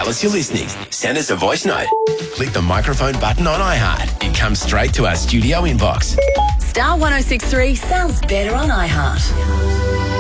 Tell us you're listening. Send us a voice note. Click the microphone button on iHeart. It comes straight to our studio inbox. Star 106.3 sounds better on iHeart.